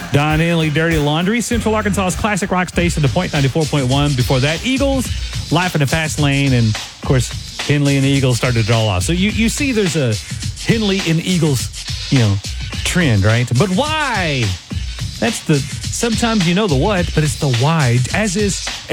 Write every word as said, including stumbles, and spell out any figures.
Don Henley, Dirty Laundry, Central Arkansas's classic rock station, The Point ninety-four point one. Before that, Eagles, Life in the Fast Lane, and of course, Henley and the Eagles started it all off. So you, you see there's a Henley and Eagles, you know, trend, right? But why? That's the, sometimes you know the what, but it's the why, as is